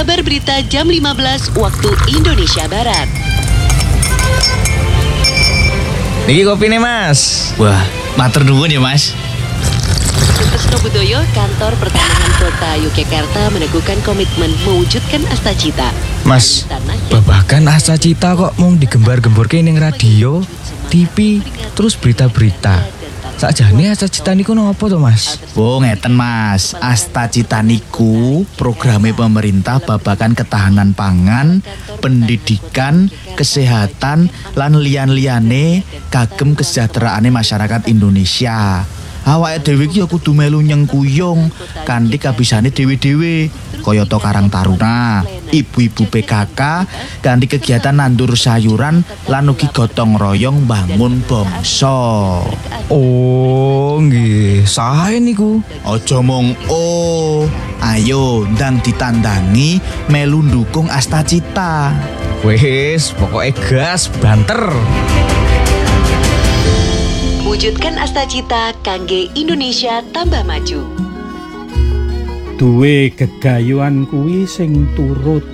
Kabar berita jam 15 waktu Indonesia Barat. Niki kopine, Mas. Wah, matur nuwun ya, Mas. Sutoesno Budoyo, Kantor Pertanahan Kota Yogyakarta meneguhkan komitmen mewujudkan Astacita. Mas, babagan Astacita kok mung digembar-gemborke ning radio, TV, terus berita-berita. Sakjane Astacita niku napa to, Mas? Oh, ngeten, Mas. Astacita niku programe pemerintah babagan ketahanan pangan, pendidikan, kesehatan, lan liyan-liyane kagem kesejahteraane masyarakat Indonesia. Awake dhewe iki ya kudu melu nyengkuyung kanthi kabisane dhewe-dhewe. Kayata Karang Taruna, ibu-ibu PKK kanthi kegiatan nandur sayuran lan ugi gotong royong bangun bangsa. Oh, nggih, sae niku. Aja mung ayo ndang ditandangi melu ndukung Astacita. Wis, pokoke gas banter. Wujudkan Astacita kangge Indonesia tambah maju. Duwe gegayuhan kuwi sing turut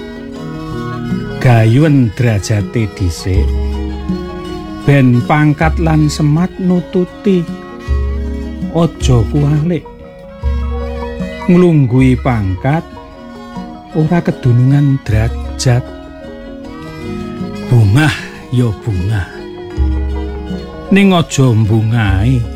gayuhan derajate dhisik ben pangkat lan semat nututi aja kualik nglungguhi pangkat ora kedunungan derajat bungah ya bungah ning aja mbungahi